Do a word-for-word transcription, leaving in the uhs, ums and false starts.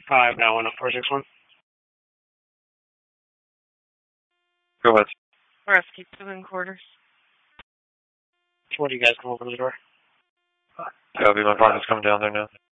Five now one up four six one. Go ahead. Rescue two in quarters. What do you guys come open the door? Copy, my partner's coming down there now.